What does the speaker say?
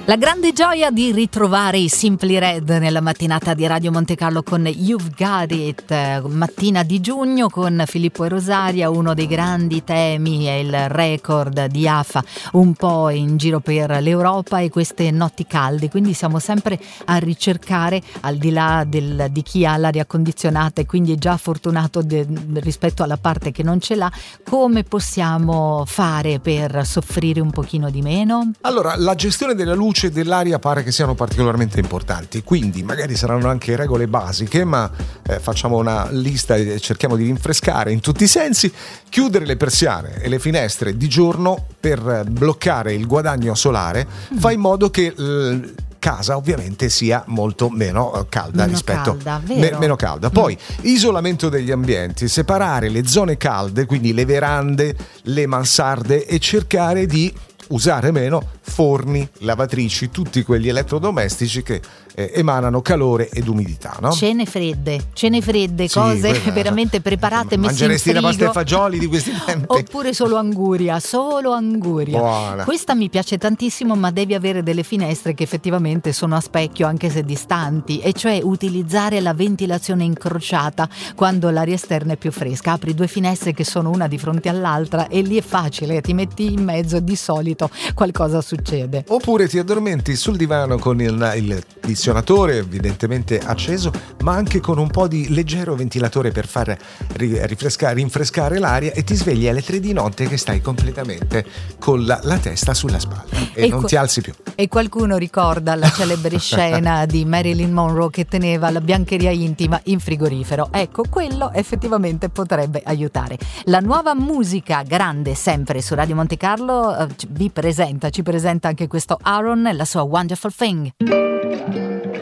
La grande gioia di ritrovare i Simply Red nella mattinata di Radio Monte Carlo con You've Got It, mattina di giugno con Filippo e Rosaria. Uno dei grandi temi è il record di AFA un po' in giro per l'Europa e queste notti calde, quindi siamo sempre a ricercare, al di là di chi ha l'aria condizionata e quindi è già fortunato rispetto alla parte che non ce l'ha, come possiamo fare per soffrire un pochino di meno? Allora, la gestione della luce e dell'aria pare che siano particolarmente importanti, quindi magari saranno anche regole basiche, ma facciamo una lista e cerchiamo di rinfrescare in tutti i sensi. Chiudere le persiane e le finestre di giorno per bloccare il guadagno solare fa in modo che casa ovviamente sia molto meno calda meno calda. Poi isolamento degli ambienti, separare le zone calde, quindi le verande, le mansarde, e cercare di usare meno forni, lavatrici, tutti quegli elettrodomestici che emanano calore ed umidità, no? Cene fredde, sì, cose veramente preparate, messe in frigo. Mangeresti la pasta e fagioli di questi tempi? Oppure solo anguria. Buona. Questa mi piace tantissimo, ma devi avere delle finestre che effettivamente sono a specchio anche se distanti, e cioè utilizzare la ventilazione incrociata quando l'aria esterna è più fresca. Apri due finestre che sono una di fronte all'altra e lì è facile, ti metti in mezzo e di solito qualcosa succede. Oppure ti addormenti sul divano con il condizionatore evidentemente acceso, ma anche con un po' di leggero ventilatore per far rinfrescare l'aria, e ti svegli alle 3 di notte che stai completamente con la testa sulla spalla e non ti alzi più. E qualcuno ricorda la celebre scena di Marilyn Monroe che teneva la biancheria intima in frigorifero. Ecco, quello effettivamente potrebbe aiutare. La nuova musica grande, sempre su Radio Monte Carlo, ci presenta anche questo Aaron e la sua Wonderful Thing.